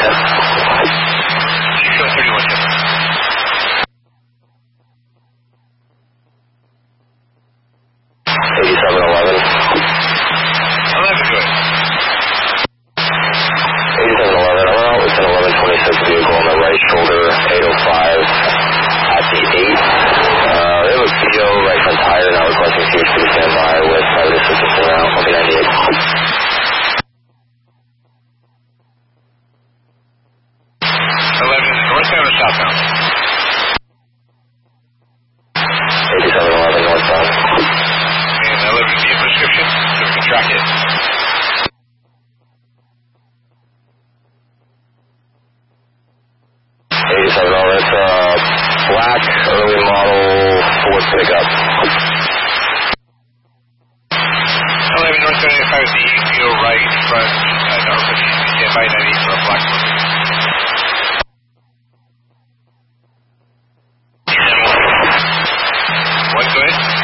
31 10. 8711. 11, good. 8711, I'm out with an 1126 vehicle on the right shoulder, 805 at the 8. It was PO right front tire, now requesting CHP to stand by with private assistance around, okay, 98. 11, northbound or southbound? 8711 northbound. And 11, be a prescription so we can track it. It's black, early model Ford pickup. 11, northbound 85 is the EPO right front, stand by 98 for a black one. What, go ahead?